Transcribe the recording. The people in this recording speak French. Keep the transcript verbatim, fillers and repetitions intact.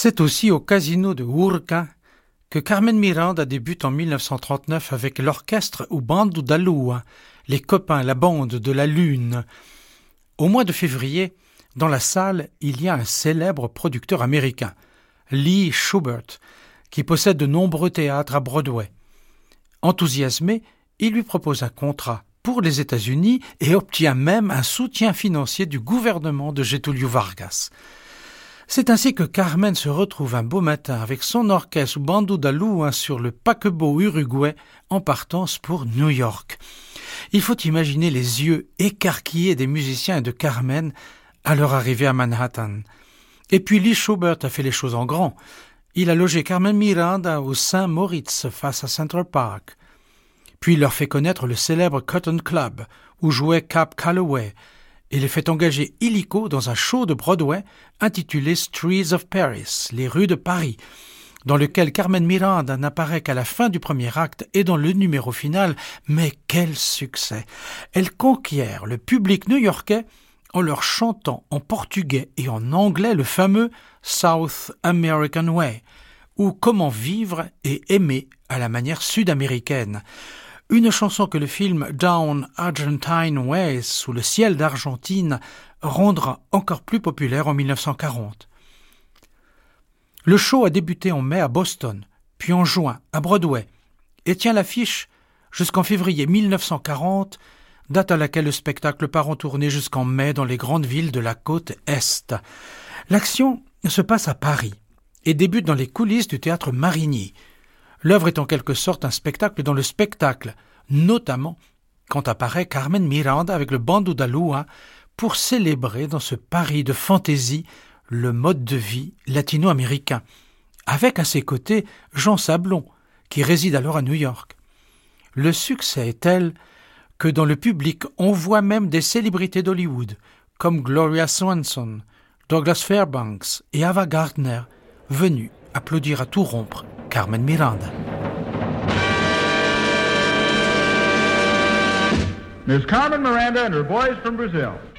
C'est aussi au casino de Urca que Carmen Miranda débute en mille neuf cent trente-neuf avec l'orchestre O Bando da Lua, les copains, la bande de la Lune. Au mois de février, dans la salle, il y a un célèbre producteur américain, Lee Schubert, qui possède de nombreux théâtres à Broadway. Enthousiasmé, il lui propose un contrat pour les États-Unis et obtient même un soutien financier du gouvernement de Getúlio Vargas. C'est ainsi que Carmen se retrouve un beau matin avec son orchestre Bando da Lua sur le paquebot Uruguay en partance pour New York. Il faut imaginer les yeux écarquillés des musiciens et de Carmen à leur arrivée à Manhattan. Et puis Lee Schubert a fait les choses en grand. Il a logé Carmen Miranda au Saint-Moritz face à Central Park. Puis il leur fait connaître le célèbre Cotton Club où jouait Cab Calloway et les fait engager illico dans un show de Broadway intitulé Streets of Paris, les rues de Paris, dans lequel Carmen Miranda n'apparaît qu'à la fin du premier acte et dans le numéro final. Mais quel succès! Elle conquiert le public new-yorkais en leur chantant en portugais et en anglais le fameux South American Way, ou Comment vivre et aimer à la manière sud-américaine. Une chanson que le film Down Argentine Way, sous le ciel d'Argentine, rendra encore plus populaire en mille neuf cent quarante. Le show a débuté en mai à Boston, puis en juin à Broadway, et tient l'affiche jusqu'en février mille neuf cent quarante, date à laquelle le spectacle part en tournée jusqu'en mai dans les grandes villes de la côte Est. L'action se passe à Paris et débute dans les coulisses du théâtre Marigny. L'œuvre est en quelque sorte un spectacle dans le spectacle, notamment quand apparaît Carmen Miranda avec le Bando da Lua pour célébrer dans ce Paris de fantaisie le mode de vie latino-américain, avec à ses côtés Jean Sablon, qui réside alors à New York. Le succès est tel que dans le public, on voit même des célébrités d'Hollywood, comme Gloria Swanson, Douglas Fairbanks et Ava Gardner, venus applaudir à tout rompre Carmen Miranda. Miss Carmen Miranda and her boys from Brazil.